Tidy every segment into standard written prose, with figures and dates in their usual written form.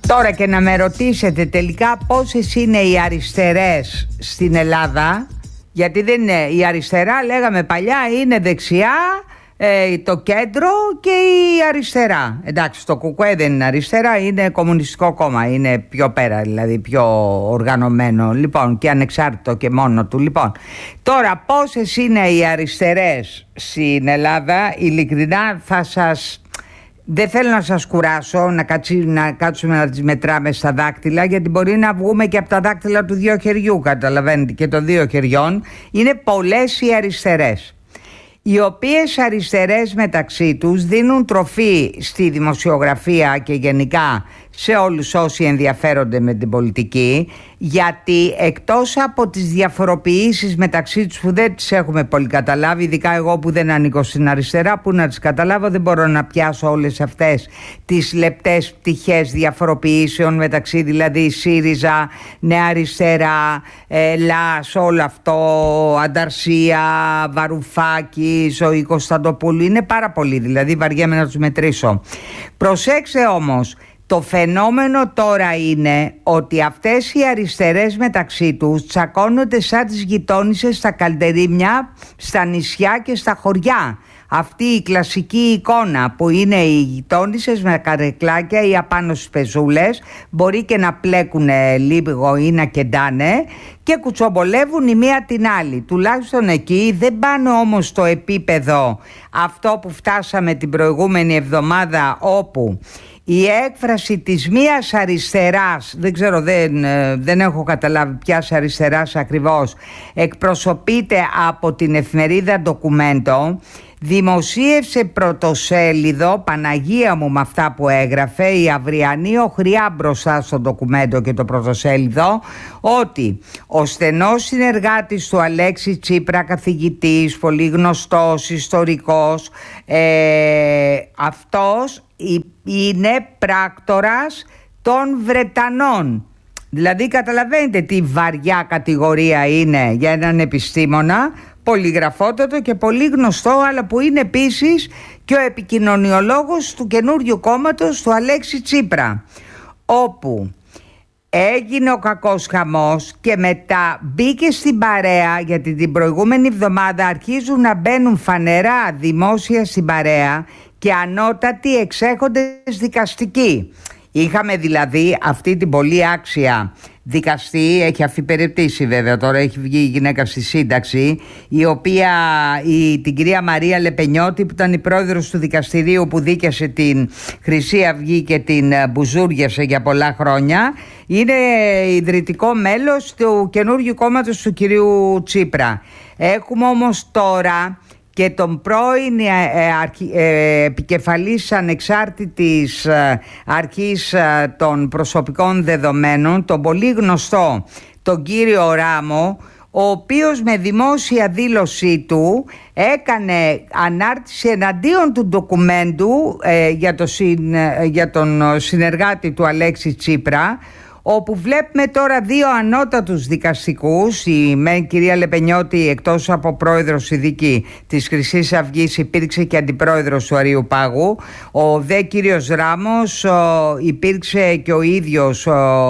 Τώρα και να με ρωτήσετε τελικά πόσες είναι οι αριστερές στην Ελλάδα, γιατί δεν είναι η αριστερά, λέγαμε παλιά, είναι δεξιά, το κέντρο και η αριστερά. Εντάξει, το ΚΚΕ δεν είναι αριστερά, είναι κομμουνιστικό κόμμα, είναι πιο πέρα, δηλαδή πιο οργανωμένο, λοιπόν, και ανεξάρτητο και μόνο του. Λοιπόν, τώρα πόσες είναι οι αριστερές στην Ελλάδα, ειλικρινά δεν θέλω να σας κουράσω να κάτσουμε να τις μετράμε στα δάκτυλα, γιατί μπορεί να βγούμε και από τα δάκτυλα του δύο χεριού, καταλαβαίνετε, και των δύο χεριών. Είναι πολλές οι αριστερές, οι οποίες αριστερές μεταξύ τους δίνουν τροφή στη δημοσιογραφία και γενικά σε όλους όσοι ενδιαφέρονται με την πολιτική, γιατί εκτός από τις διαφοροποιήσεις μεταξύ τους που δεν τις έχουμε πολύ καταλάβει, ειδικά εγώ που δεν ανήκω στην αριστερά, που να τις καταλάβω, δεν μπορώ να πιάσω όλες αυτές τις λεπτές πτυχές διαφοροποιήσεων μεταξύ, δηλαδή ΣΥΡΙΖΑ, Νέα Αριστερά, ΛΑΣ, όλο αυτό, Ανταρσία, Βαρουφάκη, Ζωή Κωνσταντοπούλου, είναι πάρα πολλοί, δηλαδή βαριέμαι να τους μετρήσω. Προσέξτε όμως, το φαινόμενο τώρα είναι ότι αυτές οι αριστερές μεταξύ τους τσακώνονται σαν τις γειτόνισσες στα καλντερίμια, στα νησιά και στα χωριά. Αυτή η κλασική εικόνα που είναι οι γειτόνισσες με καρεκλάκια ή απάνω στις πεζούλες, μπορεί και να πλέκουν λίγο ή να κεντάνε και κουτσομπολεύουν η μία την άλλη. Τουλάχιστον εκεί δεν πάνε όμως στο επίπεδο αυτό που φτάσαμε την προηγούμενη εβδομάδα, όπου η έκφραση της μίας αριστεράς, δεν ξέρω, δεν έχω καταλάβει ποιας αριστεράς ακριβώς, εκπροσωπείται από την εφημερίδα Ντοκουμέντο, δημοσίευσε πρωτοσέλιδο, Παναγία μου με αυτά που έγραφε, η αυριανή οχριά μπροστά στο Ντοκουμέντο και το πρωτοσέλιδο, ότι ο στενός συνεργάτης του Αλέξη Τσίπρα, καθηγητής, πολύ γνωστός, ιστορικός, αυτός είναι πράκτορας των Βρετανών. Δηλαδή καταλαβαίνετε τι βαριά κατηγορία είναι για έναν επιστήμονα, πολυγραφότατο και πολύ γνωστό, αλλά που είναι επίσης και ο επικοινωνιολόγος του καινούριου κόμματος του Αλέξη Τσίπρα, όπου έγινε ο κακός χαμός και μετά μπήκε στην παρέα, γιατί την προηγούμενη εβδομάδα αρχίζουν να μπαίνουν φανερά δημόσια στην παρέα και ανώτατοι εξέχοντες δικαστικοί. Είχαμε δηλαδή αυτή την πολύ άξια δικαστή, έχει αφιπεριτήσει βέβαια, τώρα έχει βγει η γυναίκα στη σύνταξη, η οποία, την κυρία Μαρία Λεπενιώτη, που ήταν η πρόεδρος του δικαστηρίου που δίκασε την Χρυσή Αυγή και την μπουζούριασε για πολλά χρόνια, είναι ιδρυτικό μέλος του καινούργιου κόμματος του κυρίου Τσίπρα. Έχουμε όμως τώρα και τον πρώην επικεφαλής ανεξάρτητης αρχής των προσωπικών δεδομένων, τον πολύ γνωστό τον κύριο Ράμο, ο οποίος με δημόσια δήλωσή του έκανε ανάρτηση εναντίον του Ντοκουμέντου για τον συνεργάτη του Αλέξη Τσίπρα, όπου βλέπουμε τώρα δύο ανώτατους δικαστικούς. Η κυρία Λεπενιώτη, εκτός από πρόεδρος ειδική της Χρυσής Αυγής, υπήρξε και αντιπρόεδρος του Αριουπάγου. Ο δε κύριος Ράμος υπήρξε και ο ίδιος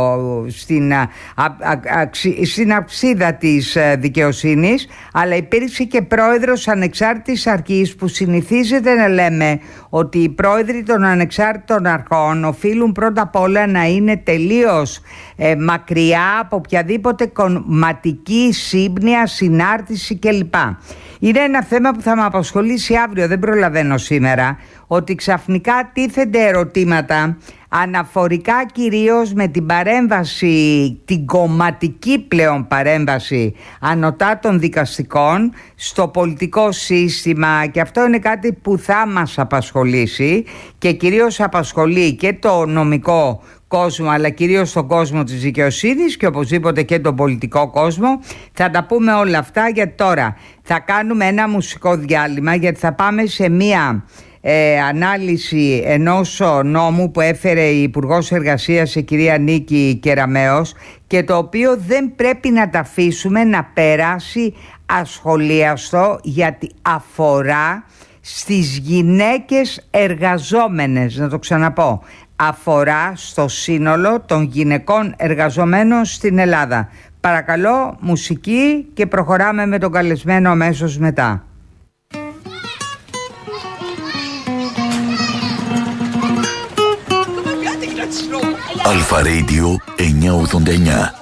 στην αψίδα της δικαιοσύνης, αλλά υπήρξε και πρόεδρος ανεξάρτητης αρχής, που συνηθίζεται να λέμε ότι οι πρόεδροι των ανεξάρτητων αρχών οφείλουν πρώτα απ' όλα να είναι τελείως μακριά από οποιαδήποτε κομματική σύμπνοια, συνάρτηση κλπ. Είναι ένα θέμα που θα με απασχολήσει αύριο, δεν προλαβαίνω σήμερα, ότι ξαφνικά τίθενται ερωτήματα αναφορικά κυρίως με την παρέμβαση, την κομματική πλέον παρέμβαση ανωτάτων δικαστικών στο πολιτικό σύστημα, και αυτό είναι κάτι που θα μας απασχολήσει και κυρίως απασχολεί και το νομικό κόσμο, αλλά κυρίως τον κόσμο της δικαιοσύνης και οπωσδήποτε και τον πολιτικό κόσμο. Θα τα πούμε όλα αυτά, γιατί τώρα θα κάνουμε ένα μουσικό διάλειμμα, γιατί θα πάμε σε μία ανάλυση ενός νόμου που έφερε η Υπουργός Εργασίας, η κυρία Νίκη Κεραμέως, και το οποίο δεν πρέπει να τα αφήσουμε να περάσει ασχολίαστο, γιατί αφορά στις γυναίκες εργαζόμενες. Να το ξαναπώ, αφορά στο σύνολο των γυναικών εργαζομένων στην Ελλάδα. Παρακαλώ, μουσική και προχωράμε με τον καλεσμένο αμέσως μετά. Αλφα Radio 989.